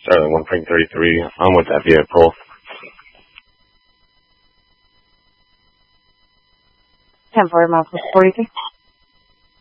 Sterling 1.33. I'm with that vehicle. 10-4 miles 43.